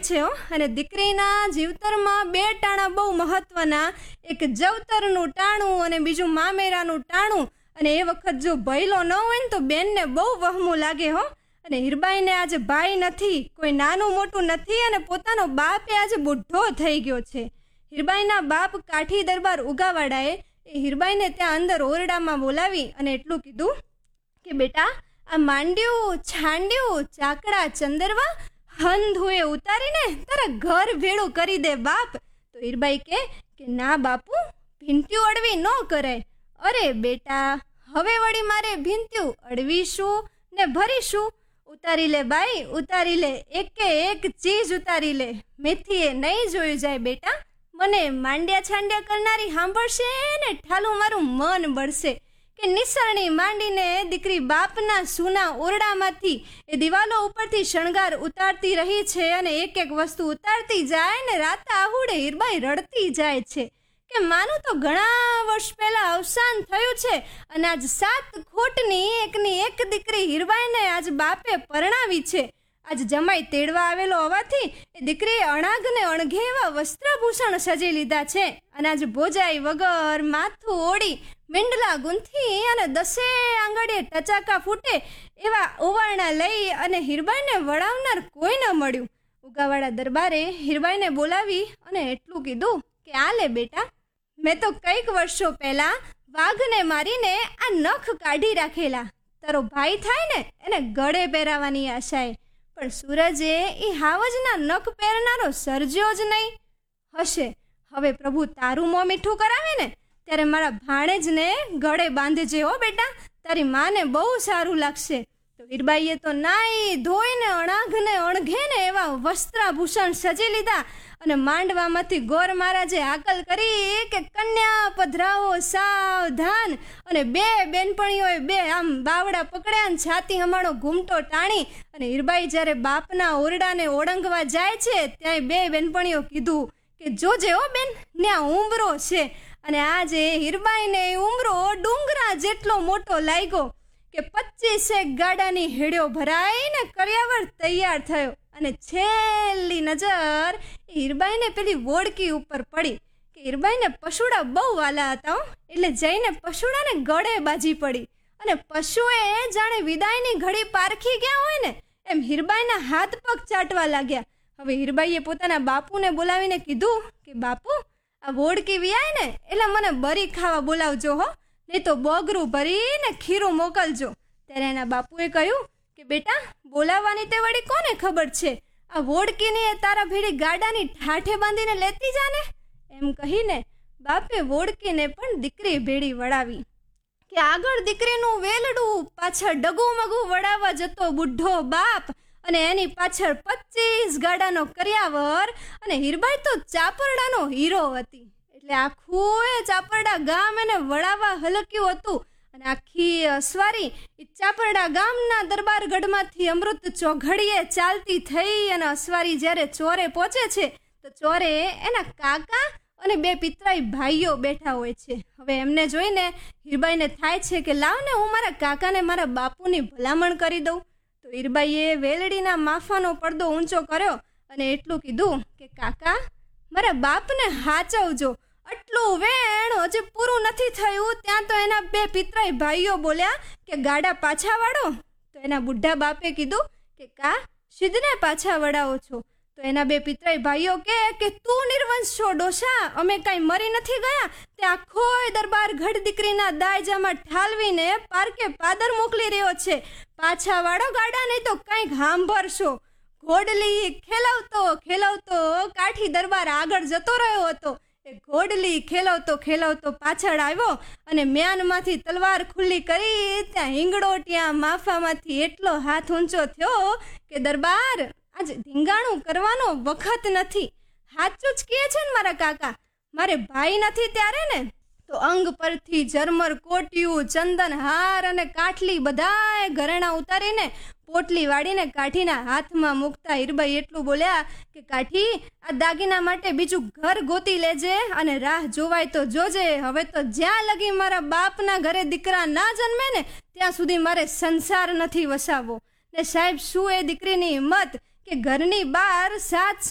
છે હો. અને દીકરીના જીવતરમાં 2 ટાણા બહુ મહત્વના, એક જવતરનું ટાણું અને બીજું મામેરાનું ટાણું. અને એ વખત જો ભયલો ન હોય ને તો બેનને બહુ વહમું લાગે હો. અને હીરબાઈને આજે ભાઈ નથી, કોઈ નાનું મોટું નથી, અને પોતાનો બાપ આજે બુઢો થઈ ગયો છે. હીરબાઈના બાપ કાઠી દરબાર ઉગાવાડાએ હીરબાઈને ત્યાં અંદર ઓરડામાં બોલાવી અને એટલું કીધું કે બેટા, આ માંડ્યું છાંડ્યું ચાકડા ચંદરવા હંધુએ ઉતારીને તારા ઘર ભેળું કરી દે બાપ. તો હીરબાઈ કે ના બાપુ, ભીંત્યું અડવી ન કરાય. અરે બેટા, હવે વળી મારે ભીંત્યું અડવીશું ને ભરીશું? ઉતારી લે બાઈ, ઉતારી લે, એકે એક ચીજ ઉતારી લે. મેથીએ નહીં જોયું જાય બેટા, મને માંડ્યા છાંડ્યા કરનારી સાંભળશે ને ઠાલું મારું મન બળશે. કે નિસરણી માંડીને દીકરી બાપના સૂના ઓરડામાંથી એ દિવાલો ઉપરથી શણગાર ઉતારતી રહી છે, અને એક એક વસ્તુ ઉતારતી જાય ને રાતા આહુડે હીરબાઈ રડતી જાય છે કે માનું તો ઘણા વર્ષ પહેલા અવસાન થયું છે, અને આજ 7 ખોટની એકની એક દીકરી હીરબાઈને આજ બાપે પરણાવી છે. આજ જમાઈ તેડવા આવેલો હોવાથી એ દીકરીએ અણાગને અણઘે એવા વસ્ત્રભૂષણ સજી લીધા છે, અને આજ ભોજાઈ વગર માથું ઓળી મીંડલા ગૂંથી અને 10 આંગળીએ ટચાકા ફૂટે એવા ઓવારણા લઈ અને હીરબાઈને વળાવનાર કોઈ ન મળ્યું. ઉગાવાડા દરબારે હીરબાઈને બોલાવી અને એટલું કીધું કે આ લે બેટા, મેં તો કંઈક વર્ષો પહેલા વાઘને મારીને આ નખ કાઢી રાખેલા. તારો ભાઈ થાય ને એને ગળે પહેરાવાની આશાએ, પણ સૂરજે એ હાવજના નખ પહેરનારો સર્જ્યો જ નહીં. હશે હવે પ્રભુ તારું મોં મીઠું કરાવે ને ત્યારે મારા ભાણેજને ગળે બાંધજે હો બેટા, તારી માને બહુ સારું લાગશે. તો હીરબાઈએ તો નાઈ ધોઈને અણાઘને અણઘે ને એવા વસ્ત્રાભૂષણ સજી લીધા, અને માંડવામાંથી ગોર મહારાજે હાકલ કરી કે કન્યા પધરાવો સાવધાન. અને 2 બેનપણીઓએ 2 આમ બાવડા પકડ્યા અને છાતી હમાણો ઘૂમટો ટાણી. અને હીરબાઈ જ્યારે બાપના ઓરડાને ઓળંગવા જાય છે ત્યાં 2 બેનપણીઓ કીધું કે જોજે હો બેન, ત્યાં ઉંબરો છે. અને આજે હીરબાઈને ઉંબરો ડુંગરા જેટલો મોટો લાગ્યો કે 25 ગાડાની હેડ્યો ભરાઈને કર્યાવર તૈયાર થયો. અને છેલ્લી નજર હીરબાઈને પેલી વોડકી ઉપર પડી કે હીરબાઈને પશુડા બહુ વાલા હતા, એટલે જઈને પશુડાને ગળે બાજી પડી. અને પશુએ જાણે વિદાયની ઘડી પારખી ગયા હોય ને એમ હીરબાઈના હાથ પગ ચાટવા લાગ્યા. હવે હીરબાઈએ પોતાના બાપુને બોલાવીને કીધું કે બાપુ, આ વોડકી વિયાય ને એટલે મને બરી ખાવા બોલાવજો હો, નહીં તો બોગરું ભરીને ખીરું મોકલજો. ત્યારે એના બાપુએ કહ્યું કે બેટા, બોલાવવાની તે વળી કોને ખબર છે, આ વોડકીને તારા ભેડી ગાડાની ઠાઠે બાંધીને લેતી જાને. એમ કહીને બાપે વોડકીને પણ દીકરી ભેડી વળાવી. કે આગળ દીકરીનું વેલડું, પાછળ ડગું મગું વળાવવા જતો બુઢો બાપ, અને એની પાછળ 25 ગાડાનો કર્યાવર. અને હીરબાઈ તો ચાપરડાનો હીરો હતી, એટલે આખું એ ચાપરડા ગામ એને વળાવવા હલક્યું હતું. અને આખી અસવારી ચાપરડા ગામના દરબારગઢમાંથી અમૃત ચોઘડીએ ચાલતી થઈ. અને અસવારી જ્યારે ચોરે પહોંચે છે તો ચોરે એના કાકા અને 2 પિતરાઈ ભાઈઓ બેઠા હોય છે. હવે એમને જોઈને હીરબાઈને થાય છે કે લાવ ને હું મારા કાકાને મારા બાપુની ભલામણ કરી દઉં. તો હીરબાઈએ વેલડીના માફાનો પડદો ઊંચો કર્યો અને એટલું કીધું કે કાકા, મારા બાપને હાચવજો. આટલું વેણ હજી પૂરું નથી થયું ત્યાં તો એના 2 પિતરાઈ ભાઈઓ બોલ્યા કે ગાડા પાછા વાળો. તો એના બુઢા બાપે કીધું કે કા સિદ્ધને પાછા વળાવો છો? તો એના 2 પિતરાઈ ભાઈઓ કે તું નિર્વંશ છો ડોશા, અમે કાંઈ મરી નથી ગયા. તે આખો દરબાર ગઢ દીકરીના દાયજામાં ઠાલવીને પારકે પાદર મોકલી રહ્યો છે. પાછા વાળો ગાડા, નહીં તો કાંઈક સાંભળશો. ઘોડલી ખેલવતો ખેલવતો કાઠી દરબાર આગળ જતો રહ્યો હતો. એ ઘોડલી ખેલવતો ખેલવતો પાછળ આવ્યો અને મ્યાનમાંથી તલવાર ખુલ્લી કરી ત્યાં હિંગડોટિયા માફામાંથી એટલો હાથ ઊંચો થયો કે દરબાર, આજ ધીંગાણું કરવાનો વખત નથી. સાચું જ કહે છે ને મારા કાકા, મારે ભાઈ નથી ત્યારે ને તો અંગ પરથી ઝરમર કોટિયું, ચંદન હાર અને કાઠલી બધાએ ઘરેણા ઉતારીને પોટલી વાળીને કાઠીના હાથમાં મૂકતા હીરબાઈ એટલું બોલ્યા કે કાઠી, આ દાગીના માટે બીજું ઘર ગોતી લેજે અને રાહ જોવાય તો જોજે. હવે તો જ્યાં લગી મારા બાપના ઘરે દીકરા ના જન્મે ને ત્યાં સુધી મારે સંસાર નથી વસાવવો. ને સાહેબ, શું એ દીકરીની હિંમત કે ઘરની બહાર 7